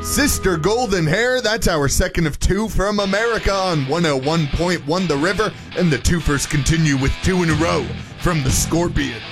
Sister Golden Hair, that's our second of two from America on 101.1 The River, and the twofers continue with two in a row from the Scorpions.